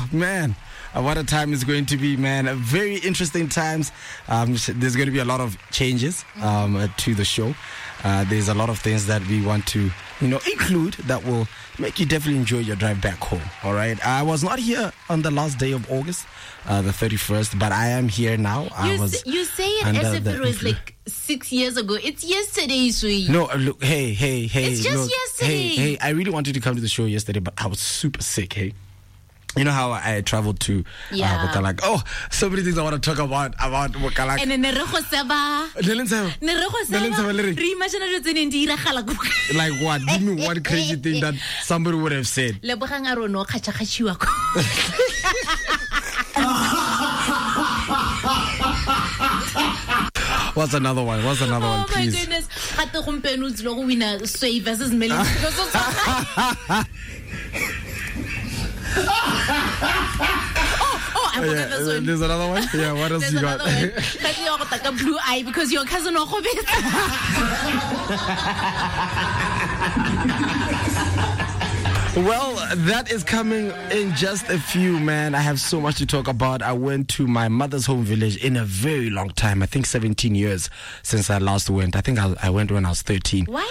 man. What a time it's going to be, man. Very interesting times. There's going to be a lot of changes to the show. There's a lot of things that we want to, include that will make you definitely enjoy your drive back home. All right. I was not here on the last day of August, the 31st, but I am here now. You say it as if it was like 6 years ago. It's yesterday, Sui. No, look, hey. It's just yesterday. Hey, I really wanted to come to the show yesterday, but I was super sick, hey. You know how I traveled to Bukalak? Oh, so many things I want to talk about Bukalak. And then like what? Give me one crazy thing that somebody would have said. What's another one? Please? Oh my goodness. I forgot this one. There's another one? Yeah, what else you got? A blue eye because your cousin Well, that is coming in just a few, man. I have so much to talk about. I went to my mother's home village in a very long time. I think 17 years since I last went. I think I went when I was 13. Why?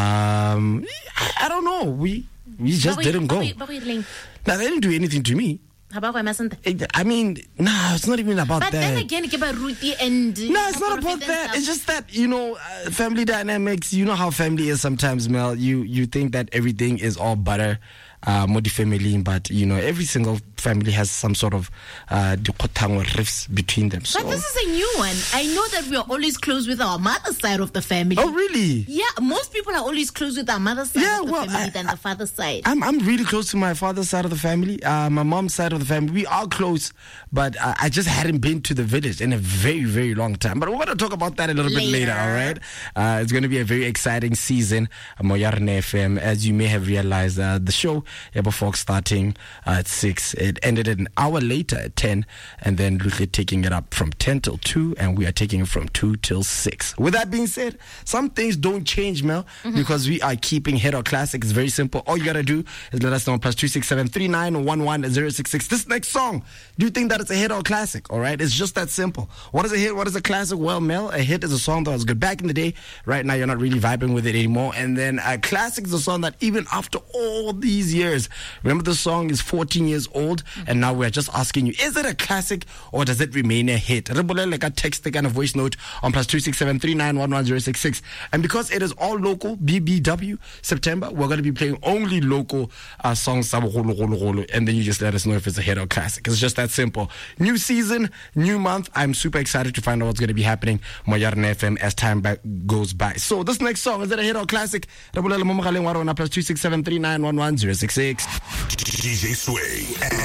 I don't know. We just didn't go. Now, they didn't do anything to me. I mean, it's not even about that. But then again, it's not about that. It's just that, family dynamics, you know how family is sometimes, Mel. You think that everything is all butter, modi family, but, every single family has some sort of rifts between them. So. But this is a new one. I know that we are always close with our mother's side of the family. Oh, really? Yeah, most people are always close with our mother's side of the family than the father's side. I'm really close to my father's side of the family. My mom's side of the family, we are close, but I just hadn't been to the village in a very, very long time. But we're going to talk about that a little bit later, all right? It's going to be a very exciting season. Moyarne FM, as you may have realized, the show, before starting at 6, it ended an hour later at 10, and then Lutle taking it up from 10 till 2, and we are taking it from 2 till 6. With that being said, some things don't change, Mel, because we are keeping Hit or Classic. It's very simple. All you got to do is let us know on +267 3911 066. This next song, do you think that it's a hit or classic? All right, it's just that simple. What is a hit? What is a classic? Well, Mel, a hit is a song that was good back in the day. Right now, you're not really vibing with it anymore. And then a classic is a song that even after all these years, remember the song is 14 years old, and now we're just asking you, is it a classic or does it remain a hit? Like a text, the kind of voice note on +267 3911 066. And because it is all local, BBW September, we're going to be playing only local songs, and then you just let us know if it's a hit or classic. It's just that simple. New season, new month. I'm super excited to find out what's going to be happening Moyarne FM as time goes by. So this next song, is it a hit or classic? +267 3911 066. DJ Sway